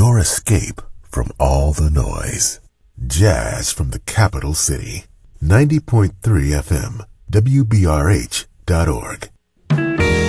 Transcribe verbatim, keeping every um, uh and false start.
your escape from all the noise. Jazz from the capital city. ninety point three F M, W B R H dot org.